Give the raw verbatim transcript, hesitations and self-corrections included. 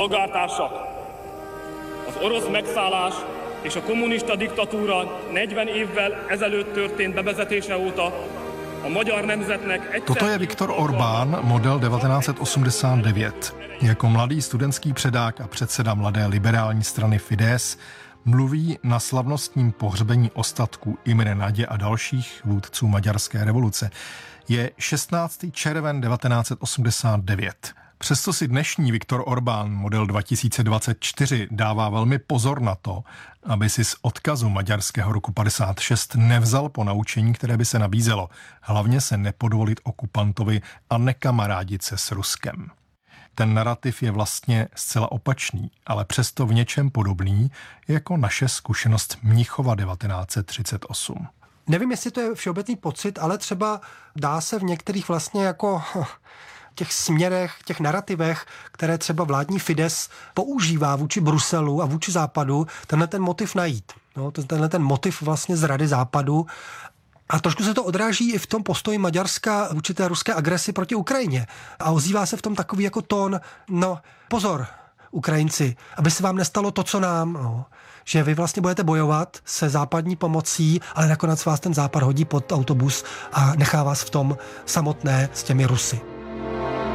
Polgártársak, az orosz megszállás és a kommunista diktatúra negyven évvel ezelőtt történt bevezetése óta a magyar nemzetnek egyszer... Toto je Viktor Orbán, model devatenáct set osmdesát devět. Jako mladý studentský předák a předseda mladé liberální strany Fidesz mluví na slavnostním pohřbení ostatků Imre Nadě a dalších vůdců maďarské revoluce. Je šestnáctého června devatenáct set osmdesát devět. Přesto si dnešní Viktor Orbán, model dva tisíce dvacet čtyři, dává velmi pozor na to, aby si z odkazu maďarského roku padesát šest nevzal po naučení, které by se nabízelo. Hlavně se nepodvolit okupantovi a nekamarádit se s Ruskem. Ten narrativ je vlastně zcela opačný, ale přesto v něčem podobný jako naše zkušenost Mnichova devatenáct set třicet osm. Nevím, jestli to je všeobecný pocit, ale třeba dá se v některých vlastně jako těch směrech, těch narrativech, které třeba vládní Fidesz používá vůči Bruselu a vůči Západu, tenhle ten motiv najít. No, tenhle ten motiv vlastně zrady Západu. A trošku se to odráží i v tom postoji Maďarska vůči té ruské agresi proti Ukrajině. A ozývá se v tom takový jako tón, no pozor, Ukrajinci, aby se vám nestalo to, co nám, no. Že vy vlastně budete bojovat se západní pomocí, ale nakonec vás ten Západ hodí pod autobus a nechá vás v tom samotné s těmi Rusy.